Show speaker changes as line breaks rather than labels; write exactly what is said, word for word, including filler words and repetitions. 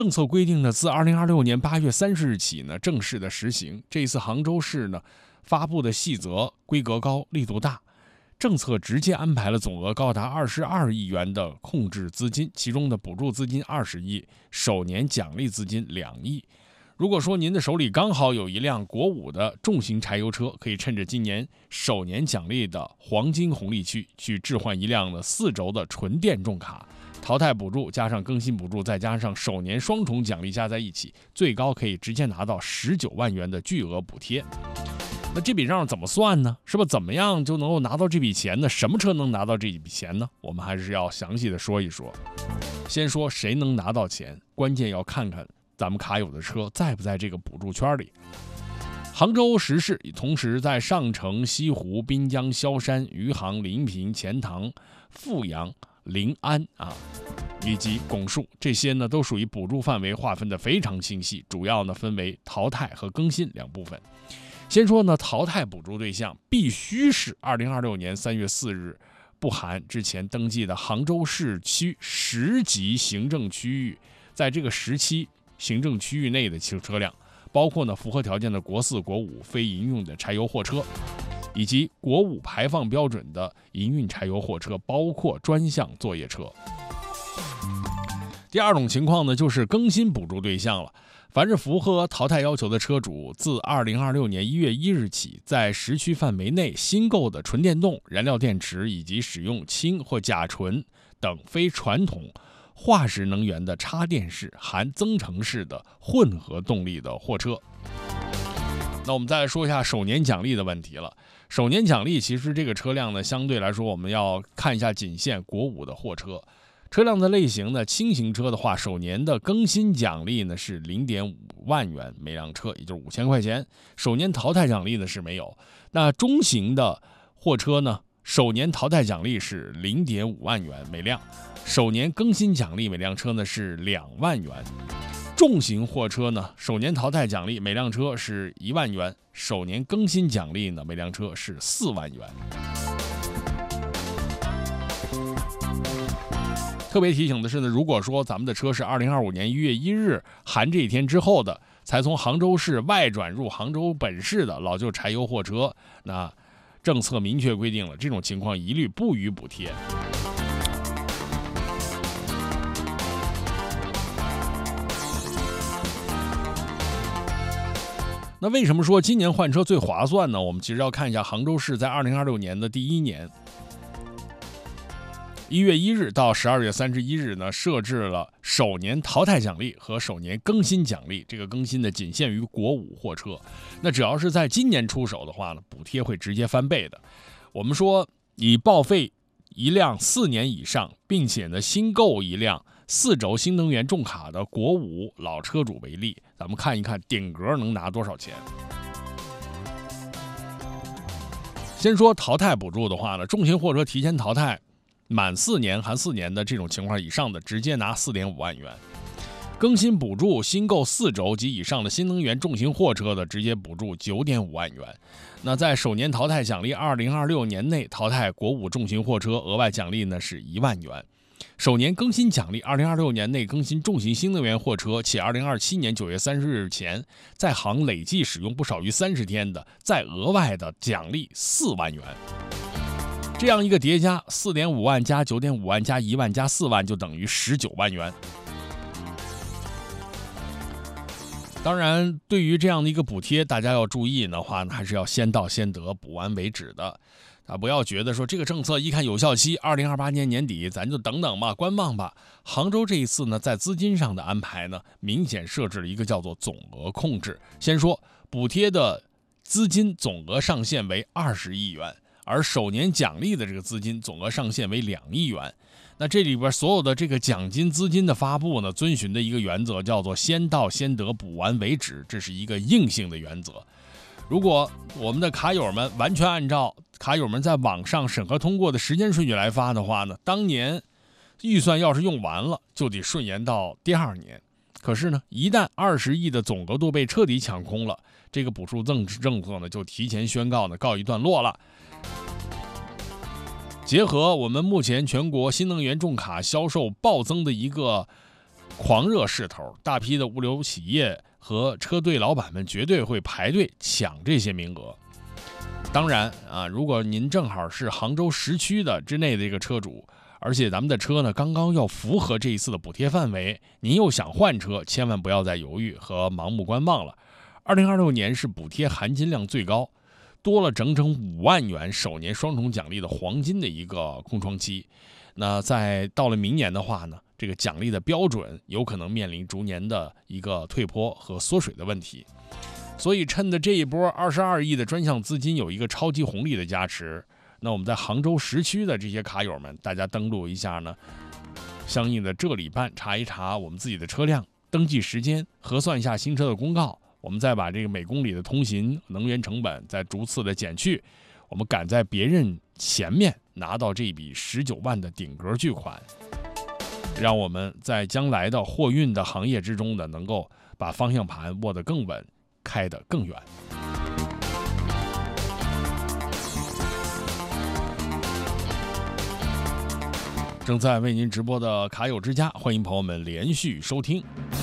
政策规定呢，自二零二六年八月三十日起呢，正式的实行。这一次杭州市呢发布的细则规格高、力度大，政策直接安排了总额高达二十二亿元的控制资金，其中的补助资金二十亿，首年奖励资金两亿。如果说您的手里刚好有一辆国五的重型柴油车，可以趁着今年首年奖励的黄金红利区去置换一辆的四轴的纯电重卡。淘汰补助加上更新补助，再加上首年双重奖励加在一起，最高可以直接拿到十九万元的巨额补贴。那这笔账怎么算呢？是吧？怎么样就能够拿到这笔钱呢？什么车能拿到这笔钱呢？我们还是要详细的说一说。先说谁能拿到钱，关键要看看咱们卡友的车在不在这个补助圈里。杭州十市同时在上城、西湖、滨江、萧山、余杭、临平、钱塘、富阳、临安啊，以及拱墅，这些呢都属于补助范围划分的非常清晰，主要呢分为淘汰和更新两部分。先说呢，淘汰补助对象必须是二零二六年三月四日不含之前登记的杭州市区十级行政区域，在这个时期行政区域内的汽车辆，包括呢符合条件的国四、国五非营用的柴油货车，以及国五排放标准的营运柴油货车，包括专项作业车。第二种情况呢，就是更新补助对象了。凡是符合淘汰要求的车主，自二零二六年一月一日起，在时区范围内新购的纯电动、燃料电池以及使用氢或甲醇等非传统化石能源的插电式含增程式的混合动力的货车。那我们再来说一下首年奖励的问题了。首年奖励其实这个车辆呢，相对来说我们要看一下仅限国五的货车。车辆的类型呢，轻型车的话，首年的更新奖励呢是 零点五万元每辆车，也就是五千块钱。首年淘汰奖励呢是没有。那中型的货车呢，首年淘汰奖励是 零点五万元每辆，首年更新奖励每辆车呢是两万元。重型货车呢，首年淘汰奖励每辆车是一万元，首年更新奖励呢每辆车是四万元。特别提醒的是呢，如果说咱们的车是二零二五年一月一日含这一天之后的，才从杭州市外转入杭州本市的老旧柴油货车，那政策明确规定了，这种情况一律不予补贴。那为什么说今年换车最划算呢？我们其实要看一下杭州市在二零二六年的第一年一月一日到十二月三十一日呢，设置了首年淘汰奖励和首年更新奖励。这个更新呢，仅限于国五货车。那只要是在今年出手的话呢，补贴会直接翻倍的。我们说，以报废一辆四年以上，并且呢新购一辆四轴新能源重卡的国五老车主为例，咱们看一看顶格能拿多少钱。先说淘汰补助的话呢，重型货车提前淘汰满四年含四年的这种情况以上的，直接拿 四点五万元。更新补助新购四轴及以上的新能源重型货车的，直接补助 九点五万元。那在首年淘汰奖励二零二六年内淘汰国五重型货车，额外奖励呢是一万元。首年更新奖励二零二六年内更新重型新能源货车，且二零二七年九月三十日前在杭累计使用不少于三十天的，再额外的奖励四万元。这样一个叠加 四点五万加 九点五万加一万加四万，就等于十九万元。当然，对于这样的一个补贴，大家要注意的话呢，还是要先到先得，补完为止的。啊，不要觉得说这个政策一看有效期二零二八年年底，咱就等等吧，观望吧。杭州这一次呢，在资金上的安排呢，明显设置了一个叫做总额控制。先说补贴的资金总额上限为二十亿元。而首年奖励的这个资金总额上限为两亿元。那这里边所有的这个奖金资金的发布呢，遵循的一个原则叫做先到先得，补完为止，这是一个硬性的原则。如果我们的卡友们完全按照卡友们在网上审核通过的时间顺序来发的话呢，当年预算要是用完了，就得顺延到第二年。可是呢，一旦二十亿的总额度被彻底抢空了，这个补助政政策呢就提前宣告呢告一段落了。结合我们目前全国新能源重卡销售暴增的一个狂热势头，大批的物流企业和车队老板们绝对会排队抢这些名额。当然啊，如果您正好是杭州市区的之内的一个车主，而且咱们的车呢刚刚要符合这一次的补贴范围，您又想换车，千万不要再犹豫和盲目观望了。二零二六年是补贴含金量最高，多了整整五万元首年双重奖励的黄金的一个空窗期。那在到了明年的话呢，这个奖励的标准有可能面临逐年的一个退坡和缩水的问题。所以趁着这一波二十二亿的专项资金有一个超级红利的加持，那我们在杭州市区的这些卡友们，大家登录一下呢，相应的这里办查一查我们自己的车辆登记时间，核算一下新车的公告，我们再把这个每公里的通行能源成本再逐次的减去，我们赶在别人前面拿到这笔十九万的顶格巨款，让我们在将来的货运的行业之中呢，能够把方向盘握得更稳，开得更远。正在为您直播的卡友之家，欢迎朋友们连续收听。